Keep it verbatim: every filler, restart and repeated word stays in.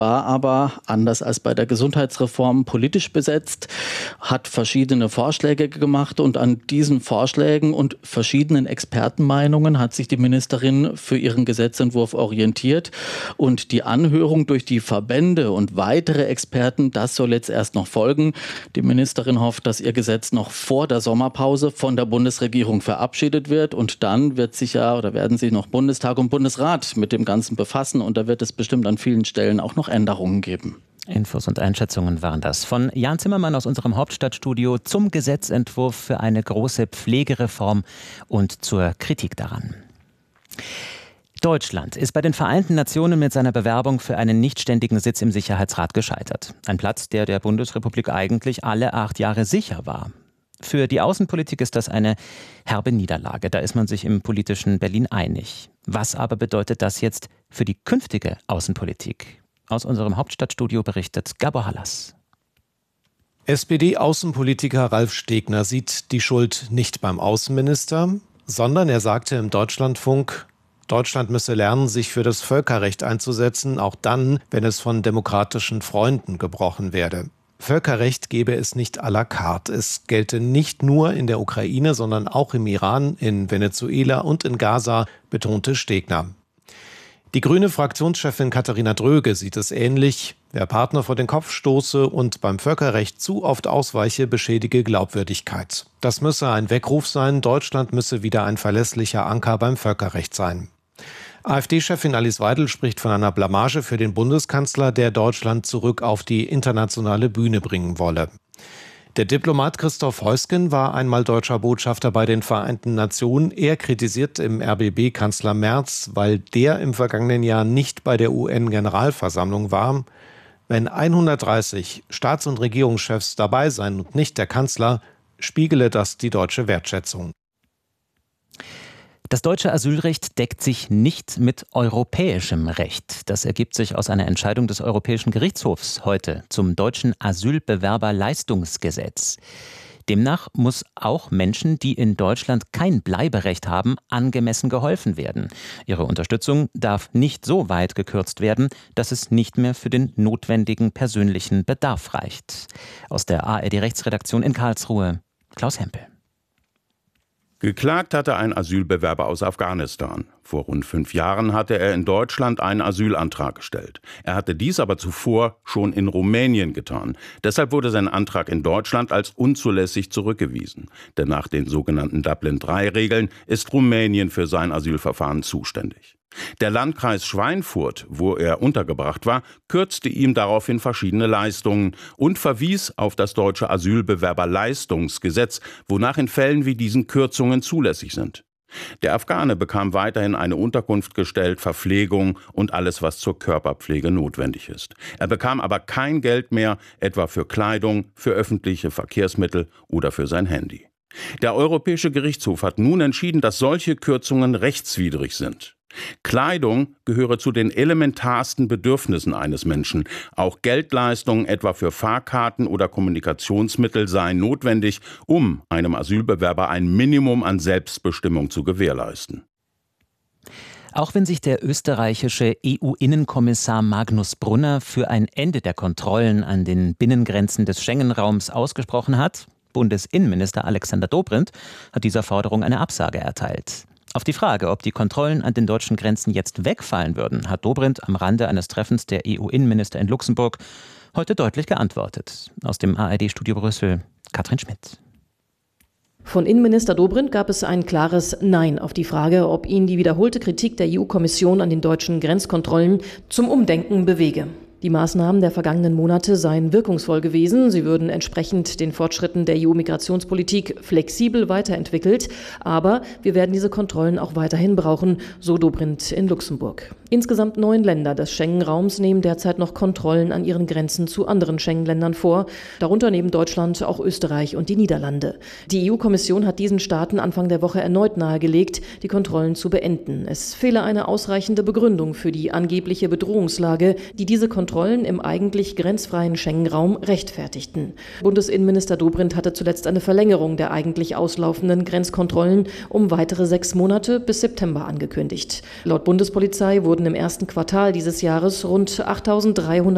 War aber, anders als bei der Gesundheitsreform, politisch besetzt, hat verschiedene Vorschläge gemacht und an diesen Vorschlägen und verschiedenen Expertenmeinungen hat sich die Ministerin für ihren Gesetzentwurf orientiert. Und die Anhörung durch die Verbände und weitere Experten, das soll jetzt erst noch folgen. Die Ministerin hofft, dass ihr Gesetz noch vor der Sommerpause von der Bundesregierung verabschiedet wird und dann wird sich ja oder werden sich noch Bundestag und Bundesrat mit dem Ganzen befassen und da wird es bestimmt an vielen Stellen auch noch Änderungen geben. Infos und Einschätzungen waren das von Jan Zimmermann aus unserem Hauptstadtstudio zum Gesetzentwurf für eine große Pflegereform und zur Kritik daran. Deutschland ist bei den Vereinten Nationen mit seiner Bewerbung für einen nichtständigen Sitz im Sicherheitsrat gescheitert. Ein Platz, der der Bundesrepublik eigentlich alle acht Jahre sicher war. Für die Außenpolitik ist das eine herbe Niederlage. Da ist man sich im politischen Berlin einig. Was aber bedeutet das jetzt für die künftige Außenpolitik? Aus unserem Hauptstadtstudio berichtet Gabor Hallas. S P D-Außenpolitiker Ralf Stegner sieht die Schuld nicht beim Außenminister, sondern er sagte im Deutschlandfunk, Deutschland müsse lernen, sich für das Völkerrecht einzusetzen, auch dann, wenn es von demokratischen Freunden gebrochen werde. Völkerrecht gebe es nicht à la carte. Es gelte nicht nur in der Ukraine, sondern auch im Iran, in Venezuela und in Gaza, betonte Stegner. Die grüne Fraktionschefin Katharina Dröge sieht es ähnlich. Wer Partner vor den Kopf stoße und beim Völkerrecht zu oft ausweiche, beschädige Glaubwürdigkeit. Das müsse ein Weckruf sein. Deutschland müsse wieder ein verlässlicher Anker beim Völkerrecht sein. AfD-Chefin Alice Weidel spricht von einer Blamage für den Bundeskanzler, der Deutschland zurück auf die internationale Bühne bringen wolle. Der Diplomat Christoph Heusgen war einmal deutscher Botschafter bei den Vereinten Nationen. Er kritisiert im R B B Kanzler Merz, weil der im vergangenen Jahr nicht bei der U N-Generalversammlung war. Wenn hundertdreißig Staats- und Regierungschefs dabei seien und nicht der Kanzler, spiegele das die deutsche Wertschätzung. Das deutsche Asylrecht deckt sich nicht mit europäischem Recht. Das ergibt sich aus einer Entscheidung des Europäischen Gerichtshofs heute zum deutschen Asylbewerberleistungsgesetz. Demnach muss auch Menschen, die in Deutschland kein Bleiberecht haben, angemessen geholfen werden. Ihre Unterstützung darf nicht so weit gekürzt werden, dass es nicht mehr für den notwendigen persönlichen Bedarf reicht. Aus der A R D-Rechtsredaktion in Karlsruhe, Klaus Hempel. Geklagt hatte ein Asylbewerber aus Afghanistan. Vor rund fünf Jahren hatte er in Deutschland einen Asylantrag gestellt. Er hatte dies aber zuvor schon in Rumänien getan. Deshalb wurde sein Antrag in Deutschland als unzulässig zurückgewiesen. Denn nach den sogenannten Dublin drei Regeln ist Rumänien für sein Asylverfahren zuständig. Der Landkreis Schweinfurt, wo er untergebracht war, kürzte ihm daraufhin verschiedene Leistungen und verwies auf das deutsche Asylbewerberleistungsgesetz, wonach in Fällen wie diesen Kürzungen zulässig sind. Der Afghane bekam weiterhin eine Unterkunft gestellt, Verpflegung und alles, was zur Körperpflege notwendig ist. Er bekam aber kein Geld mehr, etwa für Kleidung, für öffentliche Verkehrsmittel oder für sein Handy. Der Europäische Gerichtshof hat nun entschieden, dass solche Kürzungen rechtswidrig sind. Kleidung gehöre zu den elementarsten Bedürfnissen eines Menschen. Auch Geldleistungen etwa für Fahrkarten oder Kommunikationsmittel seien notwendig, um einem Asylbewerber ein Minimum an Selbstbestimmung zu gewährleisten. Auch wenn sich der österreichische E U-Innenkommissar Magnus Brunner für ein Ende der Kontrollen an den Binnengrenzen des Schengen-Raums ausgesprochen hat, Bundesinnenminister Alexander Dobrindt hat dieser Forderung eine Absage erteilt. Auf die Frage, ob die Kontrollen an den deutschen Grenzen jetzt wegfallen würden, hat Dobrindt am Rande eines Treffens der E U-Innenminister in Luxemburg heute deutlich geantwortet. Aus dem A R D-Studio Brüssel, Katrin Schmidt. Von Innenminister Dobrindt gab es ein klares Nein auf die Frage, ob ihn die wiederholte Kritik der E U-Kommission an den deutschen Grenzkontrollen zum Umdenken bewege. Die Maßnahmen der vergangenen Monate seien wirkungsvoll gewesen. Sie würden entsprechend den Fortschritten der E U-Migrationspolitik flexibel weiterentwickelt. Aber wir werden diese Kontrollen auch weiterhin brauchen, so Dobrindt in Luxemburg. Insgesamt neun Länder des Schengen-Raums nehmen derzeit noch Kontrollen an ihren Grenzen zu anderen Schengen-Ländern vor. Darunter neben Deutschland auch Österreich und die Niederlande. Die E U-Kommission hat diesen Staaten Anfang der Woche erneut nahegelegt, die Kontrollen zu beenden. Es fehle eine ausreichende Begründung für die angebliche Bedrohungslage, die diese Kontrollen Kontrollen im eigentlich grenzfreien Schengen-Raum rechtfertigten. Bundesinnenminister Dobrindt hatte zuletzt eine Verlängerung der eigentlich auslaufenden Grenzkontrollen um weitere sechs Monate bis September angekündigt. Laut Bundespolizei wurden im ersten Quartal dieses Jahres rund achttausenddreihundert